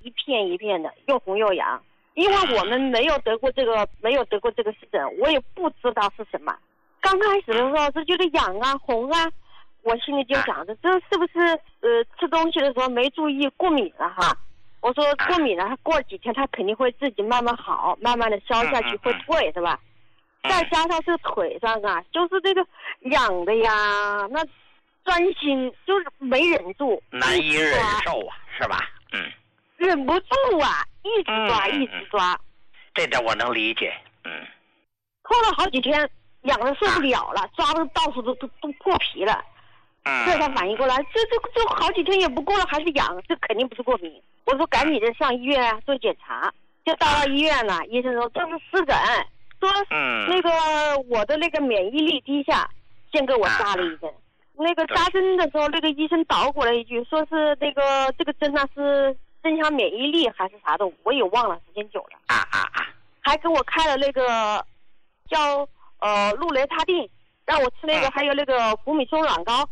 一片一片的，又红又痒。因为我们没有得过这个湿疹，我也不知道是什么。刚开始的时候是觉得痒啊、红啊，我心里就想着，这是不是吃东西的时候没注意过敏了哈？我说过敏了，过几天它肯定会自己慢慢好，慢慢的消下去会退，是吧？再加上这腿上啊，就是这个痒的呀，那钻心就是没忍住， 难以忍受啊，是吧？ 忍不住啊，一直抓，一直抓。 这点我能理解。 拖了好几天，痒的受不了了，抓的到处都破皮了。这才反应过来，这好几天也不过了，还是痒，这肯定不是过敏。我说赶紧的上医院啊做检查，就到了医院了，医生说这是湿疹，说那个我的那个免疫力低下，先给我扎了一针。那个扎针的时候，那个医生捣鼓了一句，说是这个针呢是增强免疫力还是啥的，我也忘了，时间久了。还给我开了那个叫氯雷他定，让我吃那个，还有那个福米松软膏。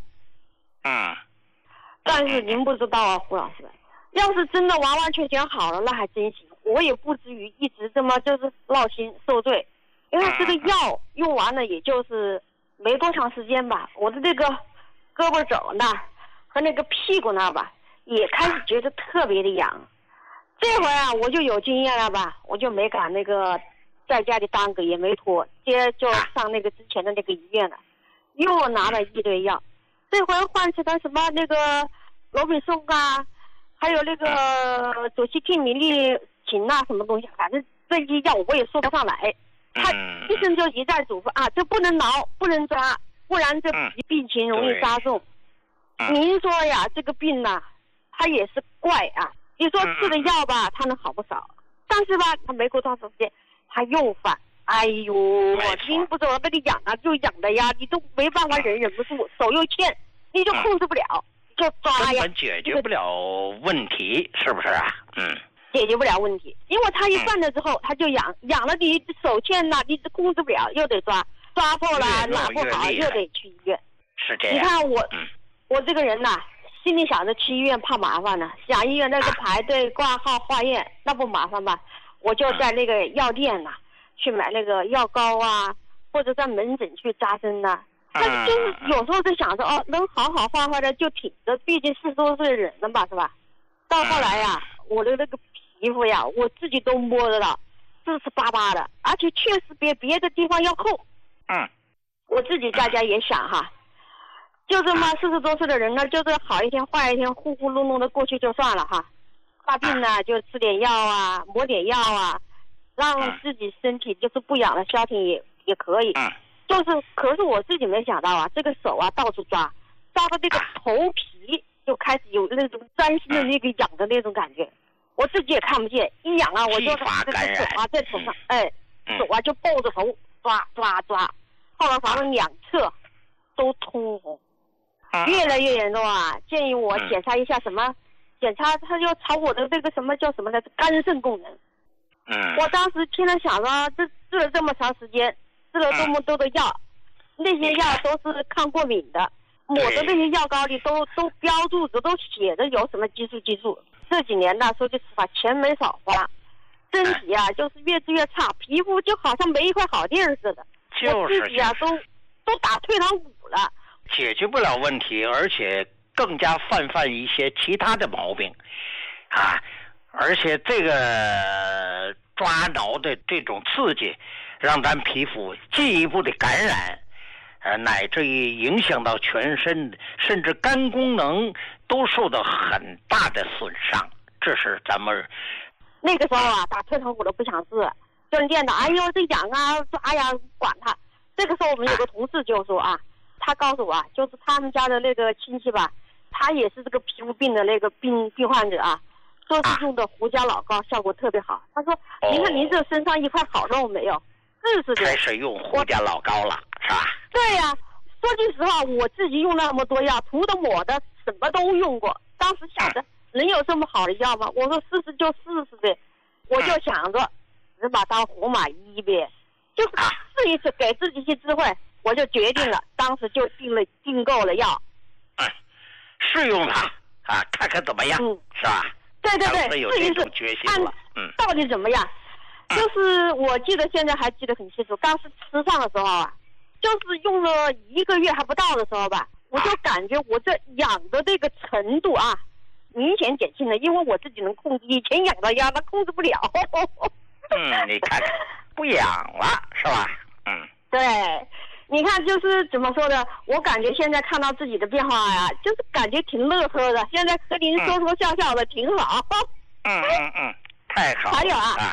但是您不知道啊，胡老师，要是真的完完全全好了，那还真行，我也不至于一直这么就是闹心受罪。因为这个药用完了，也就是没多长时间吧，我的这个胳膊肘那儿和那个屁股那儿吧，也开始觉得特别的痒。这回啊，我就有经验了吧，我就没敢那个在家里耽搁，也没拖，直接就上那个之前的那个医院了，又拿了一堆药。这回换成了什么那个罗比松啊，还有那个左西替米利嗪啊，什么东西，反正这些药我也说不上来。他医生就一再嘱咐啊，这不能挠，不能抓，不然这病情容易加重。您说呀，这个病呢，它也是怪啊。你说吃的药吧，它能好不少，但是吧，它没过多长时间，它又犯。哎呦，您不知道那个痒啊，就痒的呀，你都没办法忍不住，手又欠，你就控制不了，就抓呀。 根本解决不了问题，是不是啊？ 解决不了问题，因为他一犯了之后，他就痒，痒了你手欠了，你控制不了，又得抓错了，哪不好又得去医院。 是这样。 你看我这个人呐，心里想着去医院怕麻烦呢，想医院那个排队挂号化验那不麻烦吧？我就在那个药店呐。去买那个药膏啊，或者在门诊去扎针呐。但是就是有时候就想着能好好坏坏的就挺着，毕竟40多岁的人了吧，是吧？到后来呀，我的那个皮肤呀，我自己都摸得到，湿湿巴巴的，而且确实比别的地方要厚。我自己在家也想哈，就这么40多岁的人呢，就是好一天坏一天，呼呼隆隆的过去就算了哈。大病呢就吃点药啊，抹点药啊。让自己身体就是不痒的消停也可以，可是我自己没想到啊，这个手啊到处抓到这个头皮就开始有那种钻心的那个痒的那种感觉，我自己也看不见，一痒啊我就这个手啊在头上，手啊就抱着头抓，后来反正2侧都通红，越来越严重啊，建议我检查一下什么，检查他就查我的这个什么叫什么来着，肝肾功能。我当时听了想着，治了这么长时间，治了这么多的药，那些药都是抗过敏的，抹的那些药膏里都标注着，都写着有什么激素。这几年呢，说句实话，钱没少花，身体啊就是越治越差，皮肤就好像没一块好地儿似的。我自己啊都打退堂鼓了。 解决不了问题，而且更加犯一些其他的毛病，而且这个抓挠的这种刺激，让咱皮肤进一步的感染，乃至于影响到全身，甚至肝功能都受到很大的损伤。这是咱们那个时候啊，打退堂鼓都不想治，就念叨，哎呦这痒啊抓呀，管他。这个时候我们有个同事就说啊，他告诉我啊，就是他们家的那个亲戚吧，他也是这个皮肤病的那个病患者啊。说是用的胡椒老膏效果特别好，他说您看您这身上一块好肉没有，是的， 开始用胡椒老膏了是吧？ 对呀，说句实话，我自己用那么多药，涂的抹的什么都用过，当时想着能有这么好的药吗？我说试试就试试呗，我就想着只把当活马医呗，就是试一次，给自己一些智慧，我就决定了，当时就订购了药， 试用它看看怎么样，是吧？ 对对对， 有这种决心了。 到底怎么样？就是我记得现在还记得很清楚，刚是吃上的时候啊，就是用了1个月还不到的时候吧，我就感觉我这痒的这个程度啊，明显减轻了，因为我自己能控制，以前痒到它控制不了。 你看看，不痒了是吧？ 对，你看就是怎么说呢？我感觉现在看到自己的变化呀，就是感觉挺乐呵的。现在和您说说笑笑的，挺好。 太好了。 还有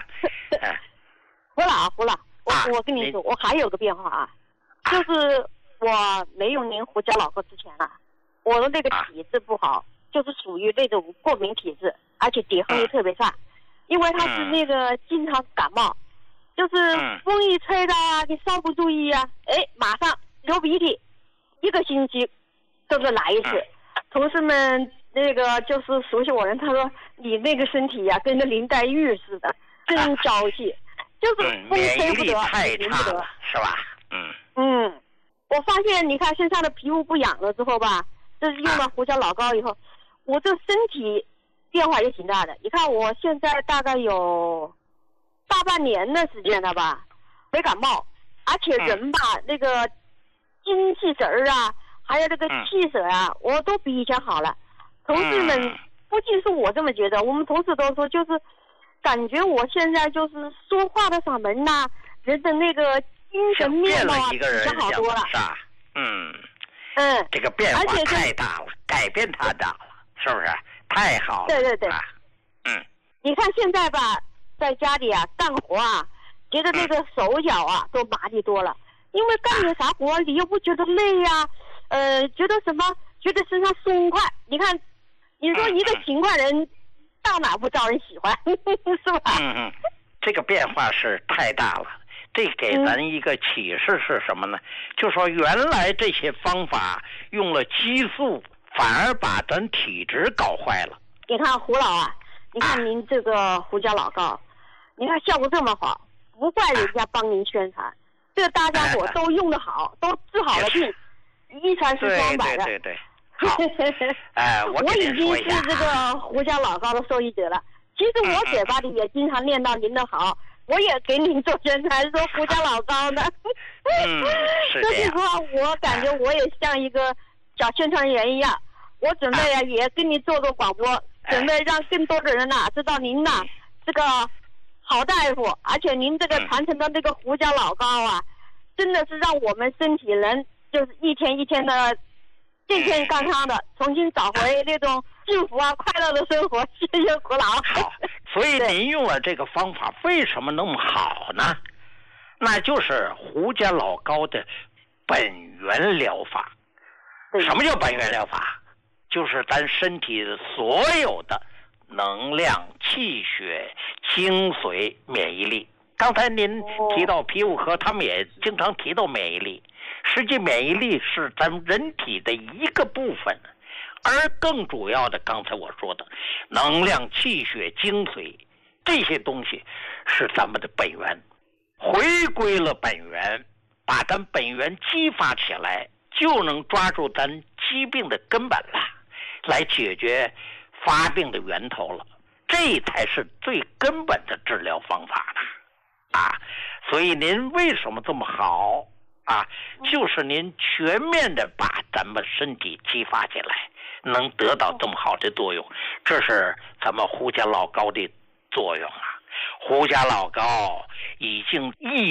胡老，我跟你说，我还有个变化啊，就是我没用您胡椒老哥之前啊，我的那个体质不好，就是属于那种过敏体质，而且抵抗力特别差，因为他是那个经常感冒，就是风一吹的啊，你稍不注意啊，马上流鼻涕，1个星期都是来一次。同事们那个就是熟悉我人，他说你那个身体呀，跟那林黛玉似的，真娇气，就是风吹不得，淋不得， 是吧？ 我发现你看身上的皮肤不痒了之后吧，这是用了胡椒老膏以后，我这身体变化也挺大的。你看我现在大概有大半年的时间了吧，没感冒，而且人吧那个精气神儿啊，还有这个气色啊，我都比以前好了。同事们不仅是我这么觉得，我们同事都说，就是感觉我现在就是说话的嗓门呐，人的那个精神面貌啊，比较好多了。 是吧？这个变化太大了，改变太大了，是不是？太好了。 对。你看现在吧，在家里啊干活啊，觉得那个手脚啊都麻利多了，因为干点啥活你又不觉得累呀，觉得什么？觉得身上松快。你看，你说一个勤快人，到哪不招人喜欢，是吧？ 这个变化是太大了。这给咱一个启示是什么呢？就说原来这些方法用了激素，反而把咱体质搞坏了。 你看胡老啊，你看您这个胡椒老膏，你看效果这么好，不怪人家帮您宣传，这大家伙都用得好，都治好了病，一传十双百的。 对。好，我已经是这个胡椒老膏的受益者了。其实我嘴巴里也经常念叨您的好，我也给您做宣传，说胡椒老膏呢。 是这样。 所以说，我感觉我也像一个小宣传员一样，我准备也跟您做广播，准备让更多的人知道您这个好大夫，而且您这个传承的那个胡椒老膏啊，真的是让我们身体人就是一天一天的健健康康的，重新找回那种幸福啊快乐的生活。谢谢胡老。 好，所以您用了这个方法为什么那么好呢？那就是胡椒老膏的本源疗法。什么叫本源疗法？就是咱身体所有的能量、气血、精髓、免疫力。刚才您提到皮肤科，他们也经常提到免疫力。实际免疫力是咱们人体的一个部分，而更主要的，刚才我说的能量、气血、精髓这些东西是咱们的本源。回归了本源，把咱本源激发起来，就能抓住咱疾病的根本了，来解决发病的源头了。这才是最根本的治疗方法呢。所以您为什么这么好？就是您全面的把咱们身体激发起来，能得到这么好的作用，这是咱们胡椒老膏的作用啊。胡椒老膏已经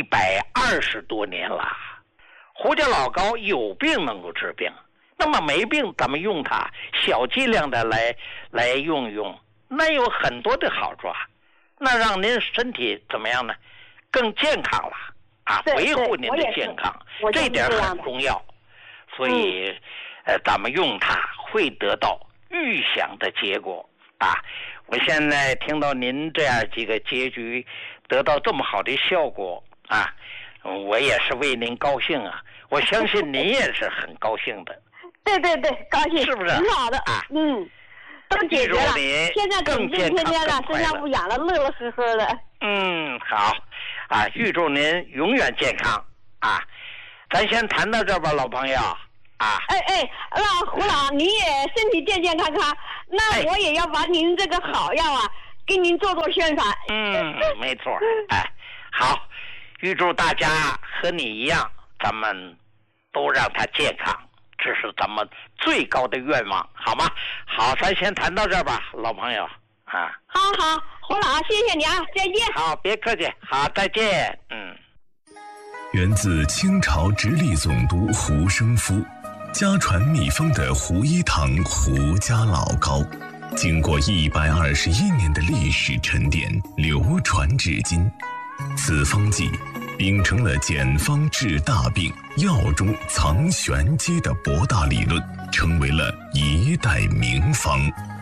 120多年了，胡椒老膏有病能够治病，那么没病咱们用它小剂量的来用，那有很多的好处，那让您身体怎么样呢？更健康了。维护您的健康，这点很重要。所以，咱们用它会得到预想的结果。我现在听到您这样几个结局得到这么好的效果我也是为您高兴啊！我相信您也是很高兴的。 对，高兴， 是不是？ 挺好的都解决了，现在整天天了，身上不痒了，乐乐呵呵的。 好预祝您永远健康咱先谈到这吧，老朋友啊。 那胡老您也身体健健康康，那我也要把您这个好药啊，给您做宣传。 没错。好，预祝大家和你一样，咱们都让他健康，这是咱们最高的愿望，好吗？好，咱先谈到这儿吧，老朋友啊。 好，胡老，谢谢你啊，再见。 好，别客气，好，再见。 源自清朝直隶总督胡生夫，家传秘方的胡一堂胡家老膏，经过121年的历史沉淀，流传至今。此方剂秉承了简方治大病、药中藏玄机的博大理论，成为了一代名方。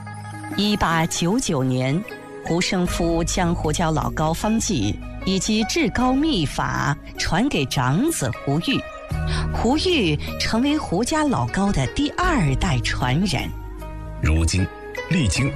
1899年，胡生夫将胡椒老膏方剂以及治膏秘法传给长子胡玉，胡玉成为胡家老膏的第2代传人。 如今，历经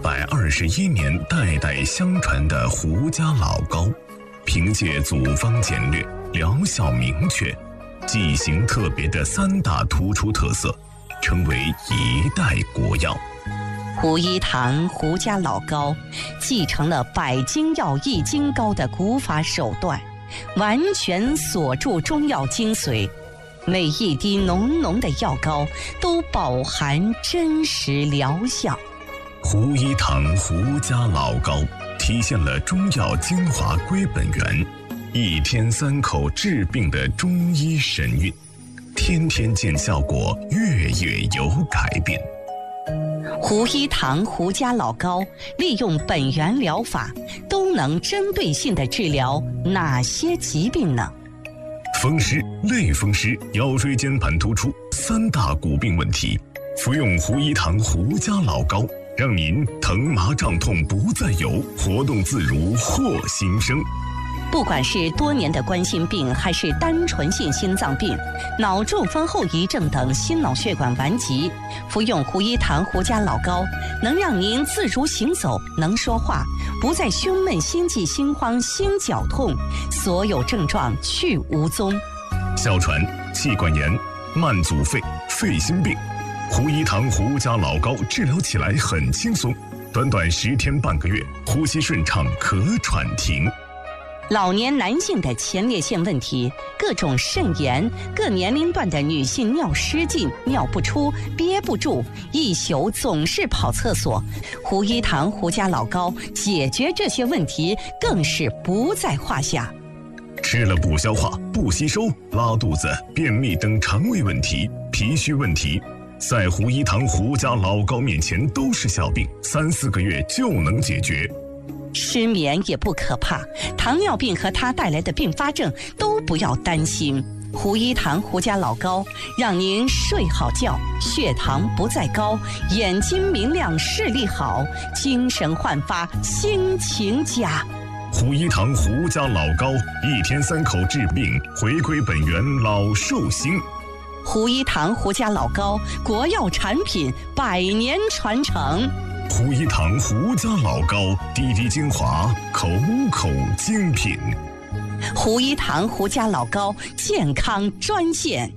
121年代代相传的胡家老膏，凭借组方简略、疗效明确、剂型特别的3大突出特色，成为一代国药。 胡一堂胡家老膏继承了百金药易筋膏的古法手段，完全锁住中药精髓，每一滴浓浓的药膏都饱含真实疗效。 胡一堂胡家老膏体现了中药精华归本源，1天3口治病的中医神韵，天天见效果，月月有改变。 胡一堂胡家老膏利用本源疗法，都能针对性地治疗哪些疾病呢？ 风湿、类风湿、腰椎间盘突出3大骨病问题，服用胡一堂胡家老膏，让您疼麻胀痛不再有，活动自如获新生。 不管是多年的冠心病，还是单纯性心脏病、脑中风后遗症等心脑血管顽疾，服用胡一堂胡家老膏，能让您自如行走，能说话，不再胸闷、心悸、心慌、心绞痛，所有症状去无踪。 哮喘、气管炎、慢阻肺、肺心病，胡一堂胡家老膏治疗起来很轻松，短短10天半个月，呼吸顺畅，咳喘停。 老年男性的前列腺问题、各种肾炎、各年龄段的女性尿失禁、尿不出、憋不住，一宿总是跑厕所，胡一堂胡家老膏解决这些问题更是不在话下。 吃了不消化、不吸收、拉肚子、便秘等肠胃问题、脾虚问题，在胡一堂胡家老膏面前都是小病，3、4个月就能解决。 失眠也不可怕，糖尿病和它带来的并发症都不要担心。胡一堂胡家老膏让您睡好觉，血糖不再高，眼睛明亮，视力好，精神焕发，心情佳。 胡一堂胡家老膏，1天3口治病，回归本源，老寿星。 胡一堂胡家老膏，国药产品，100年传承。 胡一堂胡家老膏，滴滴精华，口口精品。 胡一堂胡家老膏健康专线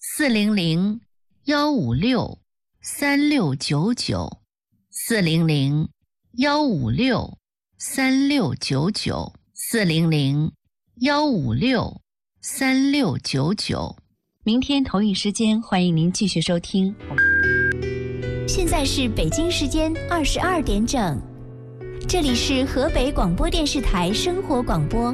400-156-3699，400-156-3699。明天同一时间，欢迎您继续收听。 现在是北京时间22点整，这里是河北广播电视台生活广播。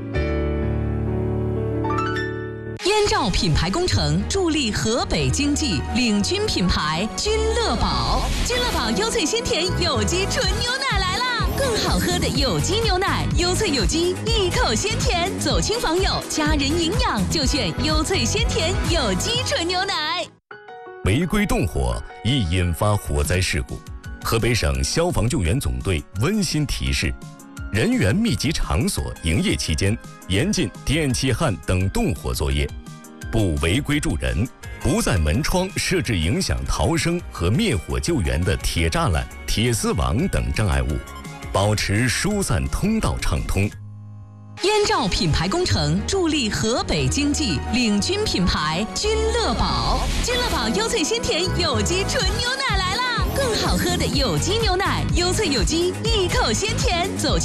燕赵品牌工程助力河北经济，领军品牌君乐宝。君乐宝优萃鲜甜有机纯牛奶来啦！更好喝的有机牛奶，优萃有机，一口鲜甜，走亲访友，家人营养就选优萃鲜甜有机纯牛奶。 违规动火易引发火灾事故，河北省消防救援总队温馨提示：人员密集场所营业期间，严禁电气焊等动火作业，不违规助人，不在门窗设置影响逃生和灭火救援的铁栅栏、铁丝网等障碍物，保持疏散通道畅通。 燕赵品牌工程助力河北经济，领军品牌君乐宝。君乐宝优萃鲜甜有机纯牛奶来啦！更好喝的有机牛奶，优萃有机，一口鲜甜，走进